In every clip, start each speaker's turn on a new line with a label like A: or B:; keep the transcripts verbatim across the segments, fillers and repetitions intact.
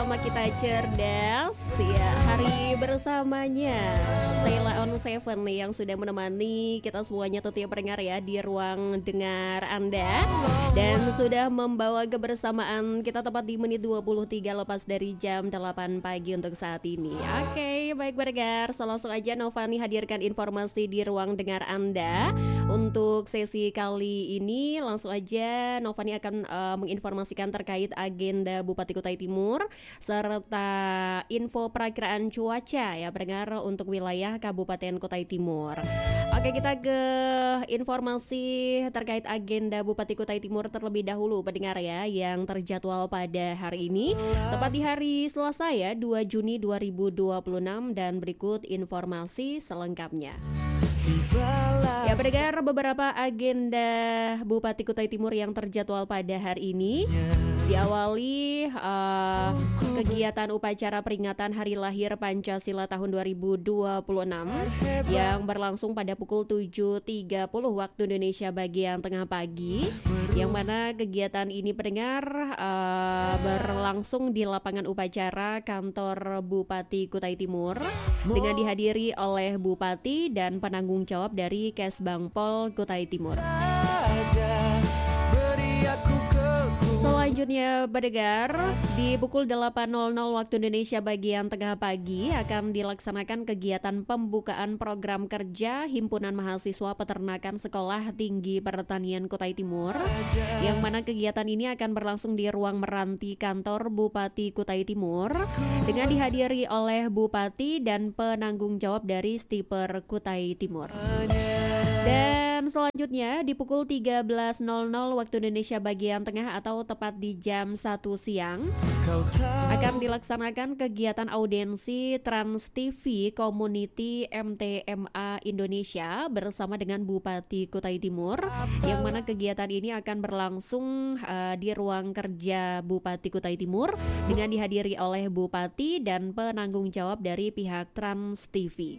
A: bersama kita cerdas ya, hari bersamanya Sheila on Seven nih yang sudah menemani kita semuanya tentunya pendengar ya di ruang dengar Anda, dan sudah membawa kebersamaan kita tepat di menit dua puluh tiga lepas dari jam delapan pagi untuk saat ini. Oke, baik pendengar, so langsung aja Novani hadirkan informasi di ruang dengar Anda. Untuk sesi kali ini langsung aja Novani akan uh, menginformasikan terkait agenda Bupati Kutai Timur serta info perakiraan cuaca ya pendengar untuk wilayah Kabupaten Kutai Timur. Oke, kita ke informasi terkait agenda Bupati Kutai Timur terlebih dahulu pendengar ya, yang terjadwal pada hari ini tepat di hari Selasa ya, dua Juni dua ribu dua puluh enam, dan berikut informasi selengkapnya. Ya pendengar, beberapa agenda Bupati Kutai Timur yang terjadwal pada hari ini diawali uh, kegiatan upacara peringatan Hari Lahir Pancasila tahun dua ribu dua puluh enam yang berlangsung pada pukul tujuh tiga puluh waktu Indonesia bagian tengah pagi, yang mana kegiatan ini pendengar uh, berlangsung di lapangan upacara kantor Bupati Kutai Timur dengan dihadiri oleh Bupati dan penanggung jawab dari Kesbangpol Kutai Timur. Selanjutnya pendengar, di pukul delapan waktu Indonesia bagian tengah pagi akan dilaksanakan kegiatan pembukaan program kerja Himpunan Mahasiswa Peternakan Sekolah Tinggi Pertanian Kutai Timur, yang mana kegiatan ini akan berlangsung di ruang meranti kantor Bupati Kutai Timur dengan dihadiri oleh Bupati dan penanggung jawab dari Stiper Kutai Timur. Dan selanjutnya di pukul tiga belas waktu Indonesia bagian tengah atau tepat di jam satu siang akan dilaksanakan kegiatan audiensi Trans T V Community M T M A Indonesia bersama dengan Bupati Kutai Timur, yang mana kegiatan ini akan berlangsung uh, di ruang kerja Bupati Kutai Timur dengan dihadiri oleh Bupati dan penanggung jawab dari pihak Trans T V.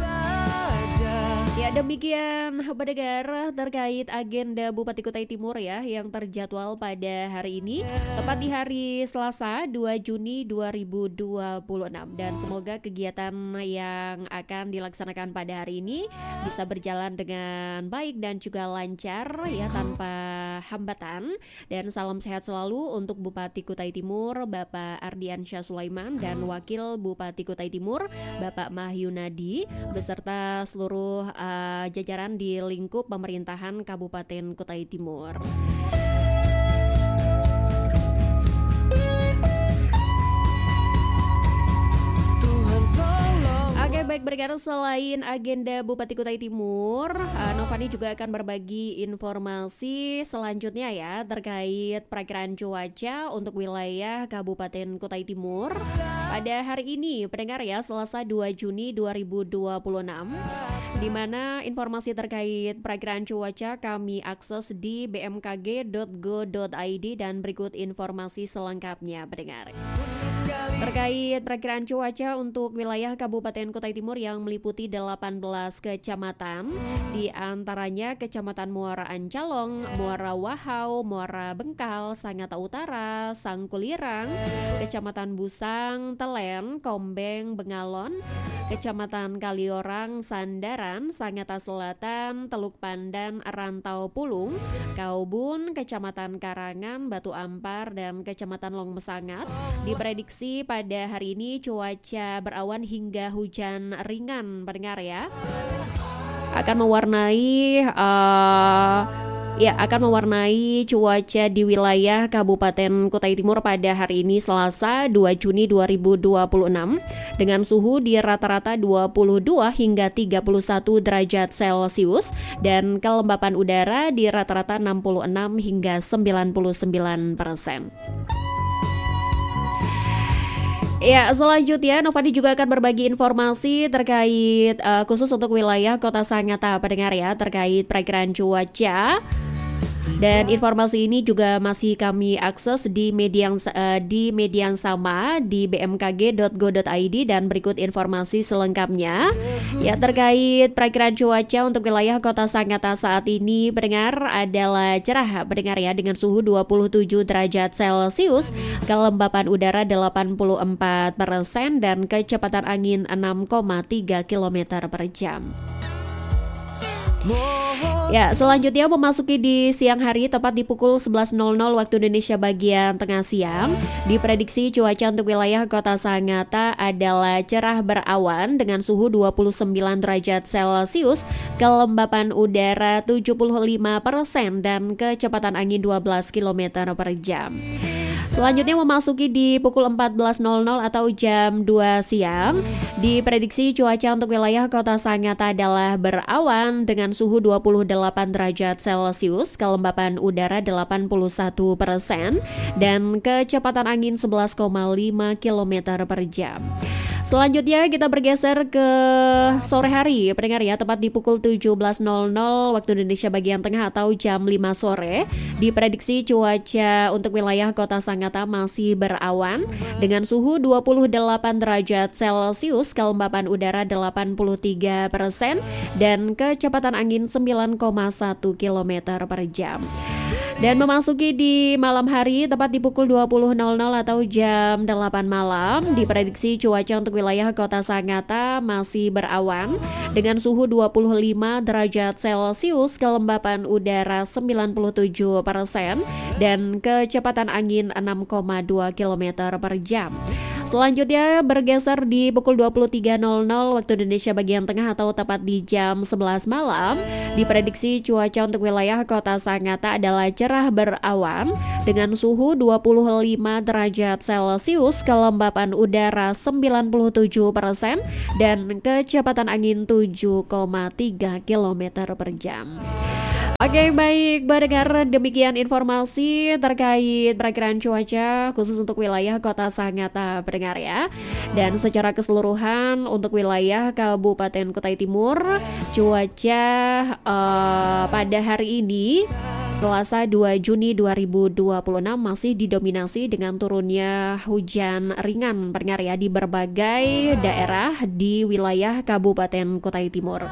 A: Ya demikian pendengar terkait agenda Bupati Kutai Timur ya yang terjadwal pada hari ini tepat di hari Selasa dua Juni dua ribu dua puluh enam, dan semoga kegiatan yang akan dilaksanakan pada hari ini bisa berjalan dengan baik dan juga lancar ya tanpa hambatan, dan salam sehat selalu untuk Bupati Kutai Timur Bapak Ardiansyah Sulaiman dan Wakil Bupati Kutai Timur Bapak Mahyunadi beserta seluruh uh, jajaran di lingkup pemerintahan Kabupaten Kutai Timur. Oke baik pendengar, selain agenda Bupati Kutai Timur, uh, Novani juga akan berbagi informasi selanjutnya ya terkait perakiraan cuaca untuk wilayah Kabupaten Kutai Timur pada hari ini pendengar ya, Selasa dua Juni dua ribu dua puluh enam, di mana informasi terkait perakiraan cuaca kami akses di b m k g dot go dot i d, dan berikut informasi selengkapnya pendengar. Terkait perakiraan cuaca untuk wilayah Kabupaten Kutai Timur yang meliputi delapan belas kecamatan, di antaranya Kecamatan Muara Ancalong, Muara Wahau, Muara Bengkal, Sangatta Utara, Sangkulirang, Kecamatan Busang, Telen, Kombeng, Bengalon, Kecamatan Kaliorang, Sandaran, Sangatta Selatan, Teluk Pandan, Rantau Pulung, Kaubun, Kecamatan Karangan, Batu Ampar, dan Kecamatan Long Mesangat. Diprediksi pada hari ini cuaca berawan hingga hujan ringan pendengar ya, akan mewarnai uh, ya akan mewarnai cuaca di wilayah Kabupaten Kutai Timur pada hari ini Selasa dua Juni dua ribu dua puluh enam dengan suhu di rata-rata dua puluh dua hingga tiga puluh satu derajat Celcius dan kelembapan udara di rata-rata enam puluh enam hingga sembilan puluh sembilan persen. Ya, selanjutnya Novani juga akan berbagi informasi terkait uh, khusus untuk wilayah Kota Sangatta pendengar ya, terkait perakiraan cuaca Dan informasi ini juga masih kami akses di media yang, uh, di media yang sama di b m k g dot go dot i d, dan berikut informasi selengkapnya ya terkait perakiraan cuaca untuk wilayah Kota Sangatta saat ini. Pendengar, adalah cerah pendengar ya, dengan suhu dua puluh tujuh derajat Celcius, kelembapan udara delapan puluh empat persen, dan kecepatan angin enam koma tiga kilometer per jam. Ya, selanjutnya memasuki di siang hari tepat di pukul sebelas nol nol waktu Indonesia bagian tengah siang. Diprediksi cuaca untuk wilayah Kota Sangatta adalah cerah berawan dengan suhu dua puluh sembilan derajat Celcius, kelembapan udara tujuh puluh lima persen, dan kecepatan angin dua belas kilometer per jam. Selanjutnya memasuki di pukul empat belas nol nol atau jam dua siang. Diprediksi cuaca untuk wilayah Kota Sangatta adalah berawan dengan suhu dua puluh delapan derajat Celcius, kelembapan udara delapan puluh satu persen, dan kecepatan angin sebelas koma lima kilometer per jam. Selanjutnya kita bergeser ke sore hari pendengar ya, tepat di pukul tujuh belas nol nol waktu Indonesia bagian tengah atau jam lima sore. Diprediksi cuaca untuk wilayah Kota Sangatta masih berawan dengan suhu dua puluh delapan derajat Celcius, kelembapan udara delapan puluh tiga persen, dan kecepatan angin sembilan koma satu kilometer per jam. Dan memasuki di malam hari tepat di pukul dua puluh nol nol atau jam delapan malam, diprediksi cuaca untuk wilayah Kota Sangatta masih berawan dengan suhu dua puluh lima derajat Celcius, kelembapan udara sembilan puluh tujuh persen, dan kecepatan angin enam koma dua kilometer per jam. Selanjutnya bergeser di pukul dua puluh tiga nol nol waktu Indonesia bagian tengah atau tepat di jam sebelas malam. Diprediksi cuaca untuk wilayah Kota Sangatta adalah cerah berawan dengan suhu dua puluh lima derajat Celcius, kelembapan udara sembilan puluh tujuh persen, dan kecepatan angin tujuh koma tiga kilometer per jam. Oke, baik pendengar, demikian informasi terkait perakiraan cuaca khusus untuk wilayah Kota Sangatta pendengar ya. Dan secara keseluruhan untuk wilayah Kabupaten Kutai Timur, cuaca uh, pada hari ini Selasa dua Juni dua ribu dua puluh enam masih didominasi dengan turunnya hujan ringan pendengar ya di berbagai daerah di wilayah Kabupaten Kutai Timur.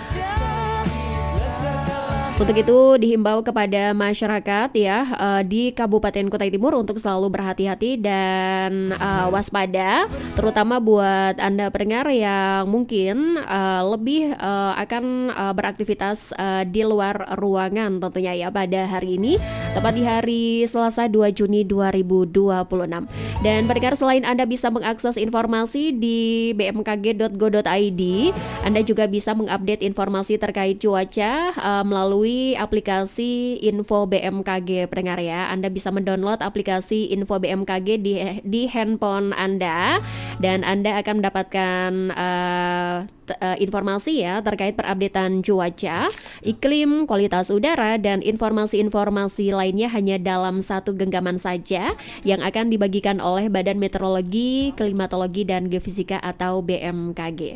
A: Untuk itu dihimbau kepada masyarakat ya uh, di Kabupaten Kutai Timur untuk selalu berhati-hati dan uh, waspada, terutama buat Anda pendengar yang mungkin uh, lebih uh, akan uh, beraktivitas uh, di luar ruangan tentunya ya pada hari ini, tepat di hari Selasa dua Juni dua ribu dua puluh enam. Dan pendengar, selain Anda bisa mengakses informasi di b m k g dot go dot i d, Anda juga bisa mengupdate informasi terkait cuaca uh, melalui aplikasi Info B M K G pendengar ya. Anda bisa mendownload aplikasi Info B M K G di di handphone Anda, dan Anda akan mendapatkan uh, t- uh, informasi ya terkait perupdatean cuaca, iklim, kualitas udara, dan informasi-informasi lainnya hanya dalam satu genggaman saja yang akan dibagikan oleh Badan Meteorologi, Klimatologi, dan Geofisika atau B M K G.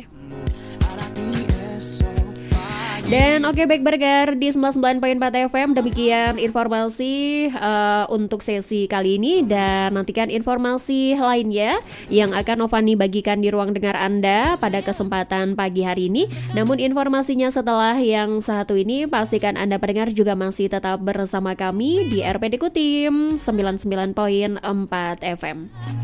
A: Dan oke, okay, baik bergar di sembilan puluh sembilan koma empat F M, demikian informasi uh, untuk sesi kali ini, dan nantikan informasi lainnya yang akan Novani bagikan di ruang dengar Anda pada kesempatan pagi hari ini. Namun informasinya setelah yang satu ini, pastikan Anda pendengar juga masih tetap bersama kami di R P D Ku Tim sembilan puluh sembilan koma empat F M.